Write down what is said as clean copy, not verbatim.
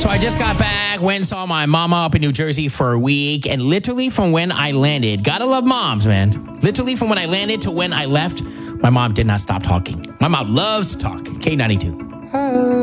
So I just got back, went and saw my mama up in New Jersey for a week, and literally from when I landed, gotta love moms, man. Literally from when I landed to when I left, my mom did not stop talking. My mom loves to talk. K92.